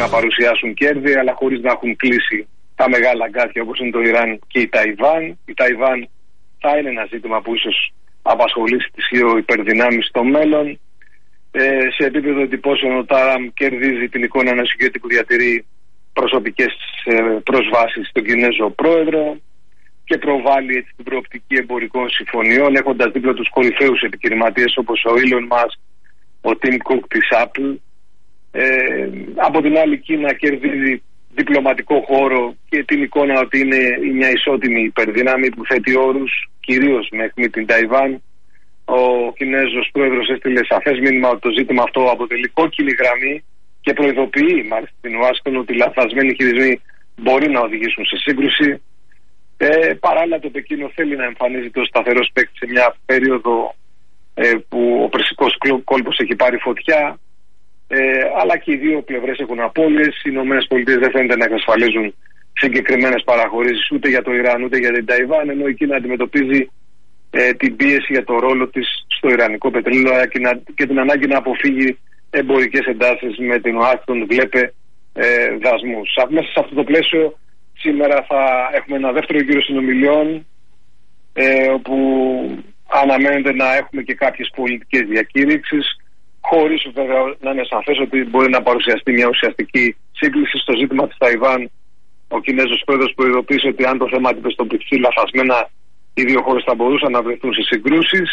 να παρουσιάσουν κέρδη, αλλά χωρίς να έχουν κλείσει τα μεγάλα αγκάθια όπως είναι το Ιράν και η Ταϊβάν. Η Ταϊβάν θα είναι ένα ζήτημα που ίσως απασχολήσει τις δύο υπερδυνάμεις στο μέλλον. Σε επίπεδο εντυπώσεων, ο Τραμπ κερδίζει την εικόνα ενός ηγέτη που διατηρεί προσωπικές προσβάσεις στον Κινέζο πρόεδρο και προβάλλει έτσι την προοπτική εμπορικών συμφωνιών, έχοντας δίπλα τους κορυφαίους επιχειρηματίες όπως ο Elon Musk, ο Tim Cook της Apple. Από την άλλη, Κίνα κερδίζει διπλωματικό χώρο και την εικόνα ότι είναι μια ισότιμη υπερδύναμη που θέτει όρους, κυρίως με αιχμή την Ταϊβάν. Ο Κινέζος πρόεδρος έστειλε σαφές μήνυμα ότι το ζήτημα αυτό αποτελεί κόκκινη γραμμή και προειδοποιεί μάλιστα την Ουάσιγκτον ότι λαθασμένοι χειρισμοί μπορεί να οδηγήσουν σε σύγκρουση. Παράλληλα, το Πεκίνο θέλει να εμφανίζεται ως σταθερός παίκτης σε μια περίοδο που ο Περσικός κόλπος έχει πάρει φωτιά, αλλά και οι δύο πλευρές έχουν απώλειες. Οι ΗΠΑ δεν φαίνεται να εξασφαλίζουν συγκεκριμένες παραχωρήσεις ούτε για το Ιράν ούτε για την Ταϊβάν, ενώ η Κίνα αντιμετωπίζει την πίεση για το ρόλο της στο ιρανικό πετρέλαιο και την ανάγκη να αποφύγει εμπορικές εντάσεις με την Ουάσιγκτον, βλέπε δασμούς. Μέσα σε αυτό το πλαίσιο, σήμερα θα έχουμε ένα δεύτερο γύρο συνομιλιών, όπου αναμένεται να έχουμε και κάποιες πολιτικές διακήρυξεις, χωρίς βέβαια να είναι σαφές ότι μπορεί να παρουσιαστεί μια ουσιαστική σύγκληση στο ζήτημα της Ταϊβάν. Ο Κινέζος πρόεδρος προειδοποίησε ότι αν το θέμα αντιμετωπιστεί λαθασμένα, οι δύο χώρες θα μπορούσαν να βρεθούν σε συγκρούσεις.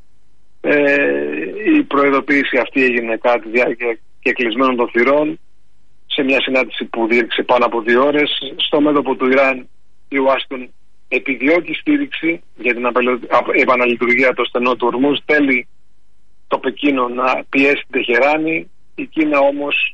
Η προειδοποίηση αυτή έγινε κατά τη διάρκεια και κλεισμένων των θυρών σε μια συνάντηση που διήρξε πάνω από 2 ώρες. Στο μέτωπο του Ιράν, η Ουάσιγκτον επιδιώκει στήριξη για την επαναλειτουργία του στενού του Ορμούζ. Θέλει το Πεκίνο να πιέσει την Τεχεράνη. Η Κίνα όμως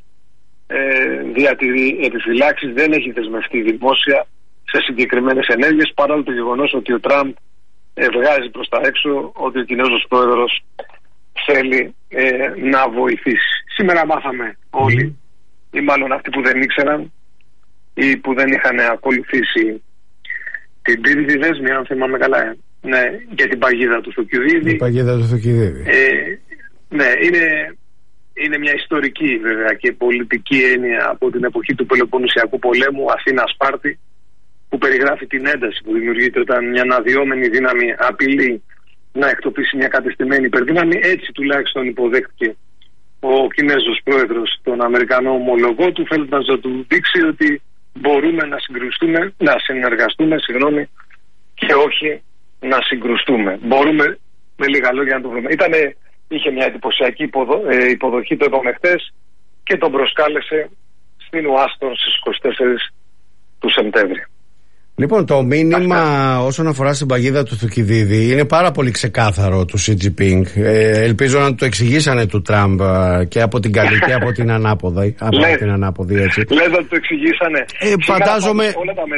διατηρεί επιφυλάξεις, δεν έχει δεσμευτεί δημόσια σε συγκεκριμένες ενέργειες, παρόλο το γεγονός ότι ο Τραμπ βγάζει προς τα έξω ότι ο Κινέζος πρόεδρος θέλει να βοηθήσει. Σήμερα μάθαμε όλοι, ή μάλλον αυτοί που δεν ήξεραν ή που δεν είχαν ακολουθήσει την τρίτη δέσμη, αν θυμάμαι καλά, ναι, για την παγίδα του Θουκυδίδη. Η παγίδα του Θουκυδίδη. Ναι, είναι μια ιστορική βέβαια και πολιτική έννοια από την εποχή του Πελοποννησιακού πολέμου, Αθήνα-Σπάρτη, που περιγράφει την ένταση που δημιουργείται όταν μια αναδυόμενη δύναμη απειλεί να εκτοπίσει μια κατεστημένη υπερδύναμη. Έτσι τουλάχιστον υποδέχτηκε ο Κινέζος πρόεδρος τον Αμερικανό ομολογό του, θέλοντας να του δείξει ότι μπορούμε να συνεργαστούμε και όχι να συγκρουστούμε. Μπορούμε, με λίγα λόγια, να το βρούμε. Είχε μια εντυπωσιακή υποδοχή, το είπαμε χτες, και τον προσκάλεσε στην Ουάσιγκτον στις 24 του Σεπτέμβρη. Λοιπόν, το μήνυμα όσον αφορά στην παγίδα του Θουκυδίδη είναι πάρα πολύ ξεκάθαρο του Xi Jinping. Ελπίζω να το εξηγήσανε του Τραμπ και από την καλή και από την ανάποδη. Έτσι. Λες να το εξηγήσανε. Φαντάζομαι. Όλα τα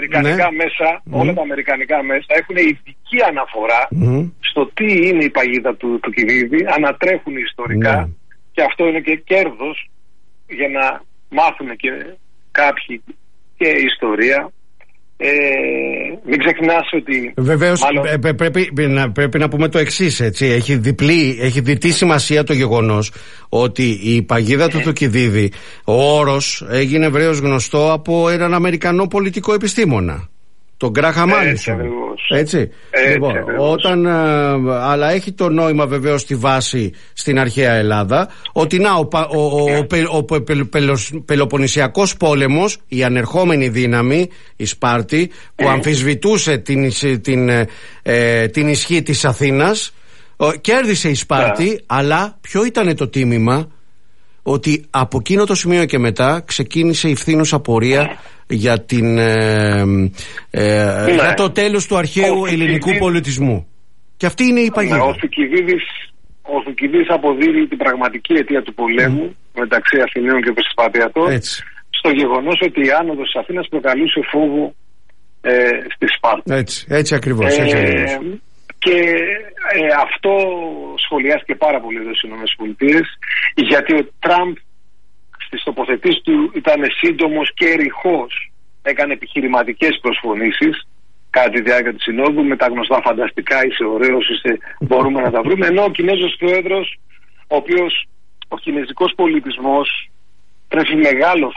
αμερικανικά μέσα έχουν ειδική αναφορά στο τι είναι η παγίδα του Θουκυδίδη. Ανατρέχουν ιστορικά και αυτό είναι και κέρδος για να μάθουν και κάποιοι και ιστορία. Μην ξεχνάς ότι βεβαίως πρέπει να πούμε το εξής, έτσι. Έχει διπλή σημασία το γεγονός ότι η παγίδα του Θουκυδίδη, ο όρος έγινε ευρέως γνωστό από έναν Αμερικανό πολιτικό επιστήμονα, τον Γκράχαμ Μάλισον. Έτσι. Λοιπόν, αλλά έχει το νόημα βεβαίως στη βάση στην αρχαία Ελλάδα ότι ο Πελοποννησιακός πόλεμος, η ανερχόμενη δύναμη, η Σπάρτη, που αμφισβητούσε την ισχύ της Αθήνας, κέρδισε η Σπάρτη, αλλά ποιο ήταν το τίμημα? Ότι από εκείνο το σημείο και μετά ξεκίνησε η φθήνουσα πορεία για το τέλος του αρχαίου ελληνικού πολιτισμού. Και αυτή είναι η παγίδα. Ο Θουκυδίδης αποδίδει την πραγματική αιτία του πολέμου μεταξύ Αθηναίων και Σπαρτιατών στο γεγονός ότι η άνοδος της Αθήνας προκαλούσε φόβο στη Σπάρτη. Έτσι ακριβώς. Και αυτό σχολιάστηκε πάρα πολύ εδώ στις ΗΠΑ, γιατί ο Τραμπ στις τοποθετήσεις του ήταν σύντομος και ρηχός. Έκανε επιχειρηματικές προσφωνήσεις κατά τη διάρκεια της συνόδου με τα γνωστά φανταστικά, είσαι ωραίος, μπορούμε να τα βρούμε. Ενώ ο Κινέζος πρόεδρος, ο κινέζικος πολιτισμός τρέφει μεγάλο